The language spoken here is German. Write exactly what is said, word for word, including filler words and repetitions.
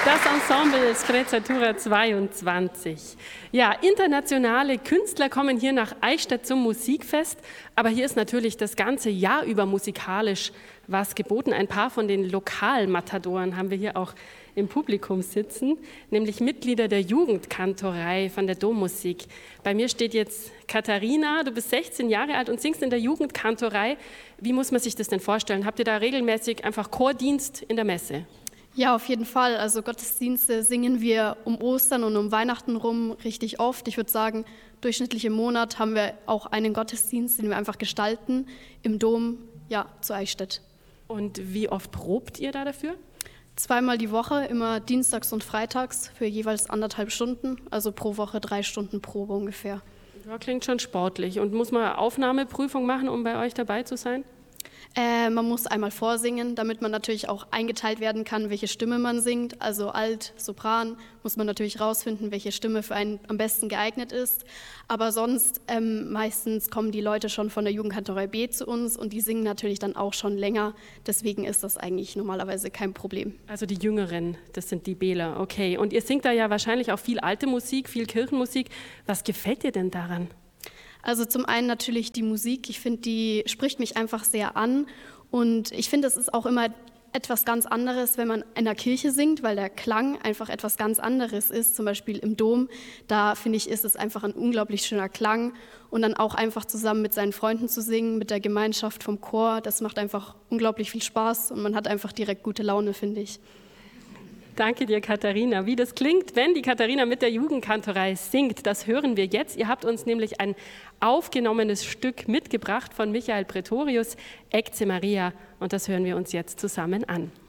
Das Ensemble Sprezzatura zweiundzwanzig. Ja, internationale Künstler kommen hier nach Eichstätt zum Musikfest, aber hier ist natürlich das ganze Jahr über musikalisch was geboten. Ein paar von den Lokalmatadoren haben wir hier auch im Publikum sitzen, nämlich Mitglieder der Jugendkantorei von der Dommusik. Bei mir steht jetzt Katharina, du bist sechzehn Jahre alt und singst in der Jugendkantorei. Wie muss man sich das denn vorstellen? Habt ihr da regelmäßig einfach Chordienst in der Messe? Ja, auf jeden Fall. Also Gottesdienste singen wir um Ostern und um Weihnachten rum richtig oft. Ich würde sagen, durchschnittlich im Monat haben wir auch einen Gottesdienst, den wir einfach gestalten im Dom, ja, zu Eichstätt. Und wie oft probt ihr da dafür? Zweimal die Woche, immer dienstags und freitags für jeweils anderthalb Stunden, also pro Woche drei Stunden Probe ungefähr. Ja, klingt schon sportlich. Und muss man Aufnahmeprüfung machen, um bei euch dabei zu sein? Äh, man muss einmal vorsingen, damit man natürlich auch eingeteilt werden kann, welche Stimme man singt. Also Alt, Sopran muss man natürlich rausfinden, welche Stimme für einen am besten geeignet ist. Aber sonst ähm, meistens kommen die Leute schon von der Jugendkantorei B zu uns und die singen natürlich dann auch schon länger. Deswegen ist das eigentlich normalerweise kein Problem. Also die Jüngeren, das sind die Bler, okay. Und ihr singt da ja wahrscheinlich auch viel alte Musik, viel Kirchenmusik. Was gefällt dir denn daran? Also zum einen natürlich die Musik. Ich finde, die spricht mich einfach sehr an. Und ich finde, es ist auch immer etwas ganz anderes, wenn man in der Kirche singt, weil der Klang einfach etwas ganz anderes ist. Zum Beispiel im Dom, da finde ich, ist es einfach ein unglaublich schöner Klang. Und dann auch einfach zusammen mit seinen Freunden zu singen, mit der Gemeinschaft vom Chor, das macht einfach unglaublich viel Spaß und man hat einfach direkt gute Laune, finde ich. Danke dir, Katharina. Wie das klingt, wenn die Katharina mit der Jugendkantorei singt, das hören wir jetzt. Ihr habt uns nämlich ein aufgenommenes Stück mitgebracht von Michael Pretorius, Ecce Maria, und das hören wir uns jetzt zusammen an.